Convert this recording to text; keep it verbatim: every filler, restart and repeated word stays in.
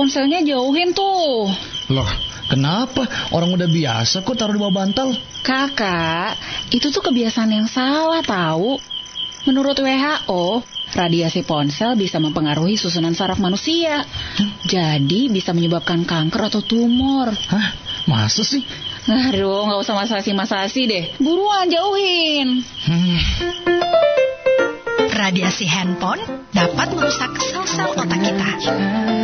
ponselnya jauhin tuh. Loh, kenapa? Orang udah biasa kok taruh di bawah bantal. Kakak, itu tuh kebiasaan yang salah tahu. Menurut W H O, radiasi ponsel bisa mempengaruhi susunan saraf manusia. Hmm? Jadi bisa menyebabkan kanker atau tumor. Hah? Masa sih? Aduh, gak usah masasi-masasi deh. Buruan, jauhin. Hmm. Radiasi handphone dapat merusak sel-sel otak kita.